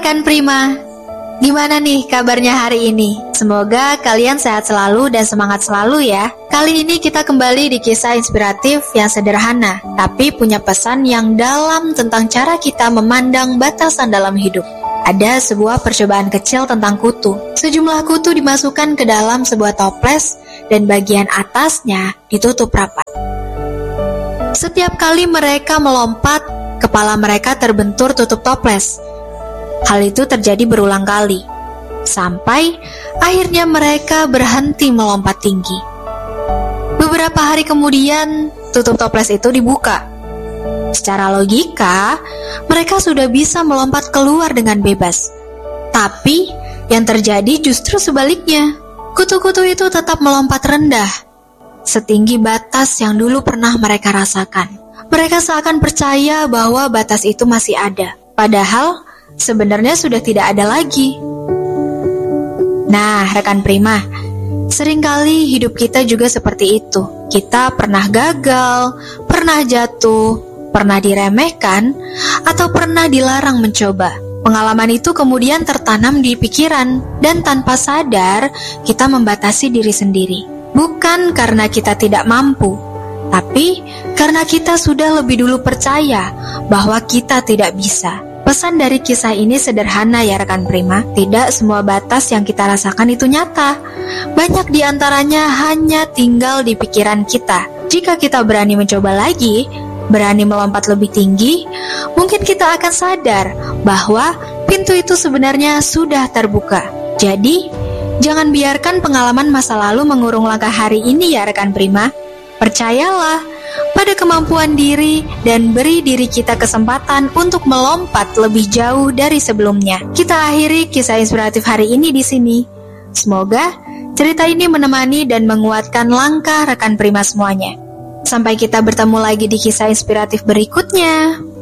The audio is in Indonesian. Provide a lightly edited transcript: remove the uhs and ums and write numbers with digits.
rekan Prima, gimana nih kabarnya hari ini? Semoga kalian sehat selalu dan semangat selalu ya. Kali ini kita kembali di kisah inspiratif yang sederhana, tapi punya pesan yang dalam tentang cara kita memandang batasan dalam hidup. Ada sebuah percobaan kecil tentang kutu. Sejumlah kutu dimasukkan ke dalam sebuah toples dan bagian atasnya ditutup rapat. Setiap kali mereka melompat, kepala mereka terbentur tutup toples. Hal itu terjadi berulang kali, sampai akhirnya mereka berhenti melompat tinggi. Beberapa hari kemudian, tutup toples itu dibuka. Secara logika, mereka sudah bisa melompat keluar dengan bebas. Tapi, yang terjadi justru sebaliknya. Kutu-kutu itu tetap melompat rendah, setinggi batas yang dulu pernah mereka rasakan. Mereka seakan percaya bahwa batas itu masih ada, padahal sebenarnya sudah tidak ada lagi. Nah, rekan Prima, seringkali hidup kita juga seperti itu. Kita pernah gagal, pernah jatuh, pernah diremehkan, atau pernah dilarang mencoba. Pengalaman itu kemudian tertanam di pikiran, dan tanpa sadar kita membatasi diri sendiri. Bukan karena kita tidak mampu, tapi karena kita sudah lebih dulu percaya bahwa kita tidak bisa. Pesan dari kisah ini sederhana ya rekan Prima. Tidak semua batas yang kita rasakan itu nyata. Banyak di antaranya hanya tinggal di pikiran kita. Jika kita berani mencoba lagi, berani melompat lebih tinggi, mungkin kita akan sadar bahwa pintu itu sebenarnya sudah terbuka. Jadi, jangan biarkan pengalaman masa lalu mengurung langkah hari ini ya rekan Prima. Percayalah pada kemampuan diri dan beri diri kita kesempatan untuk melompat lebih jauh dari sebelumnya. Kita akhiri kisah inspiratif hari ini di sini. Semoga cerita ini menemani dan menguatkan langkah rekan Prima semuanya. Sampai kita bertemu lagi di kisah inspiratif berikutnya.